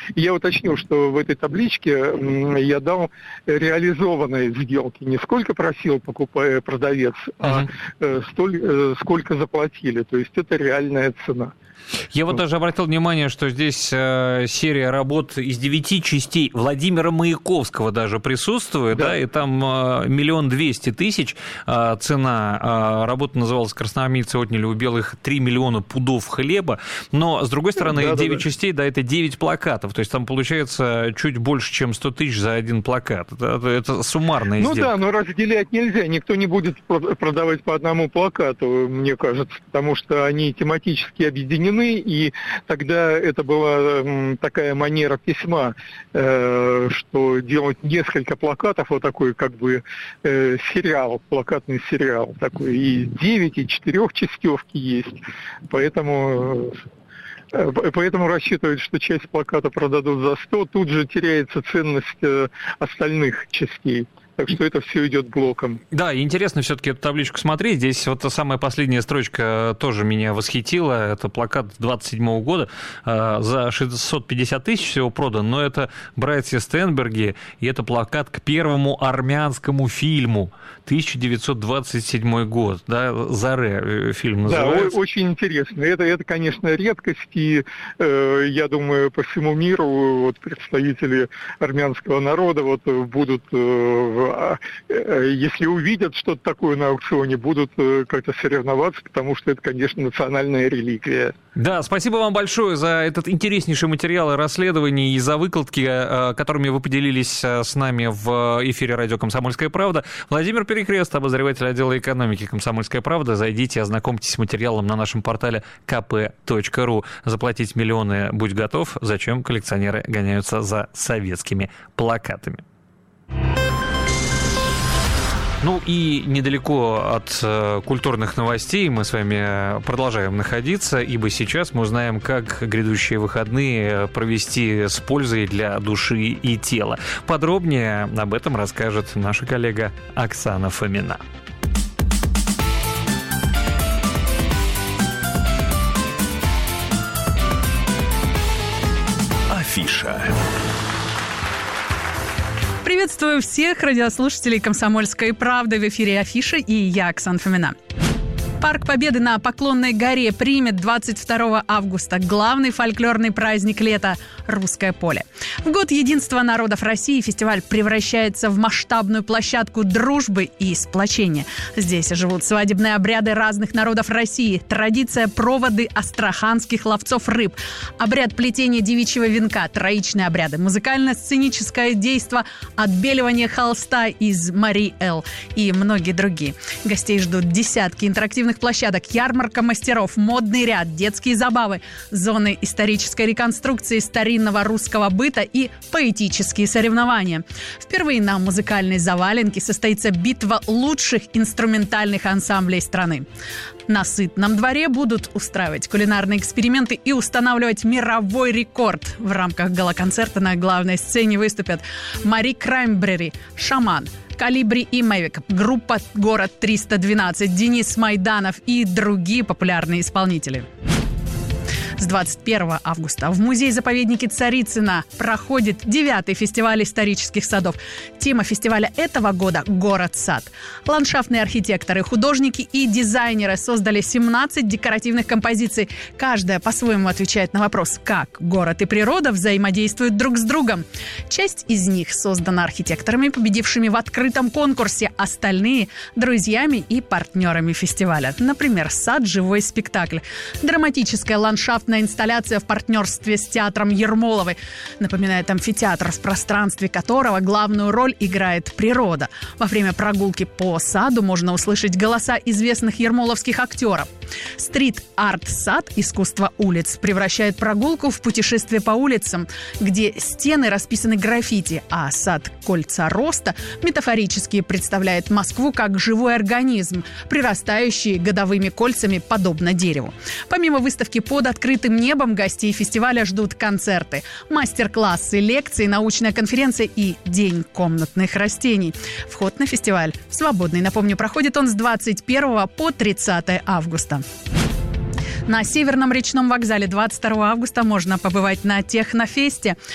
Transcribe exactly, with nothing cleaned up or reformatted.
Я уточнил, что в этой табличке я дал реализованные сделки. Не сколько просил покупая продавец, uh-huh. а столь, сколько заплатили. То есть это реальная цена. Я вот даже обратил внимание, что здесь э, серия работ из девяти частей Владимира Маяковского даже присутствует, да, да и там э, миллион двести тысяч э, цена. Э, работа называлась «Красноармейцы отняли у белых три миллиона пудов хлеба», но, с другой стороны, да, девять да, да. частей, да, это девять плакатов, то есть там получается чуть больше, чем сто тысяч за один плакат. Это, это суммарная ну сделка. Ну да, но разделять нельзя, никто не будет продавать по одному плакату, мне кажется, потому что они тематически объединены, и тогда это была такая манера письма, э, что делать несколько плакатов, вот такой как бы э, сериал, плакатный сериал такой, и девять, и четырехчастевки есть, поэтому... Поэтому рассчитывают, что часть плаката продадут за сто, тут же теряется ценность остальных частей. Так что это все идет блоком. Да, и интересно все-таки эту табличку смотреть. Здесь вот самая последняя строчка тоже меня восхитила. Это плакат двадцать седьмого года. За шестьсот пятьдесят тысяч всего продан. Но это братья Стенберги, и это плакат к первому армянскому фильму. тысяча девятьсот двадцать седьмой год. Да, «Заре» фильм называется. Да, очень интересно. Это, это конечно, редкость. И э, я думаю, по всему миру вот, представители армянского народа вот, будут... Э, если увидят что-то такое на аукционе, будут как-то соревноваться, потому что это, конечно, национальная реликвия. Да, спасибо вам большое за этот интереснейший материал и расследование, и за выкладки, которыми вы поделились с нами в эфире радио «Комсомольская правда». Владимир Перекрест, обозреватель отдела экономики «Комсомольская правда». Зайдите, ознакомьтесь с материалом на нашем портале ка пэ точка ру. Заплатить миллионы будь готов. Зачем коллекционеры гоняются за советскими плакатами? Ну и недалеко от э, культурных новостей мы с вами продолжаем находиться, ибо сейчас мы узнаем, как грядущие выходные провести с пользой для души и тела. Подробнее об этом расскажет наша коллега Оксана Фомина. Афиша. Приветствую всех радиослушателей «Комсомольской правды». В эфире «Афиша» и я, Оксана Фомина. Парк Победы на Поклонной горе примет двадцать второго августа главный фольклорный праздник лета – «Русское поле». В год единства народов России фестиваль превращается в масштабную площадку дружбы и сплочения. Здесь живут свадебные обряды разных народов России, традиция проводы астраханских ловцов рыб, обряд плетения девичьего венка, троичные обряды, музыкально-сценическое действо, отбеливание холста из Мари Эл и многие другие. Гостей ждут десятки интерактивных площадок, ярмарка мастеров, модный ряд, детские забавы, зоны исторической реконструкции старинного русского быта и поэтические соревнования. Впервые на музыкальной заваленке состоится битва лучших инструментальных ансамблей страны. На Сытном дворе будут устраивать кулинарные эксперименты и устанавливать мировой рекорд. В рамках гала-концерта на главной сцене выступят Мари Краймбрери, «Шаман», «Калибри» и «Мэвик», группа «Город триста двенадцать», Денис Майданов и другие популярные исполнители. С двадцать первого августа в музее-заповеднике Царицына проходит девятый фестиваль исторических садов. Тема фестиваля этого года – «Город-сад». Ландшафтные архитекторы, художники и дизайнеры создали семнадцать декоративных композиций. Каждая по-своему отвечает на вопрос, как город и природа взаимодействуют друг с другом. Часть из них создана архитекторами, победившими в открытом конкурсе, остальные – друзьями и партнерами фестиваля. Например, «Сад. Живой спектакль». Драматическая ландшафтная инсталляция в партнерстве с театром Ермоловой. Напоминает амфитеатр, в пространстве которого главную роль играет природа. Во время прогулки по саду можно услышать голоса известных ермоловских актеров. Стрит-арт-сад «Искусство улиц» превращает прогулку в путешествие по улицам, где стены расписаны граффити, а сад «Кольца роста» метафорически представляет Москву как живой организм, прирастающий годовыми кольцами подобно дереву. Помимо выставки под открытым небом, гостей фестиваля ждут концерты, мастер-классы, лекции, научная конференция и День комнатных растений. Вход на фестиваль свободный. Напомню, проходит он с двадцать первого по тридцатое августа. На Северном речном вокзале двадцать второго августа можно побывать на Технофесте.